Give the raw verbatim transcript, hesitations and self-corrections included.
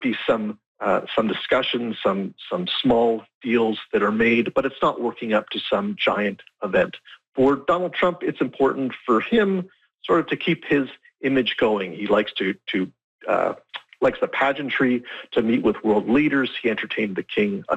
be some uh, some discussions, some some small deals that are made, but it's not working up to some giant event. For Donald Trump, it's important for him sort of to keep his image going. He likes to to uh, likes the pageantry, to meet with world leaders. He entertained the king a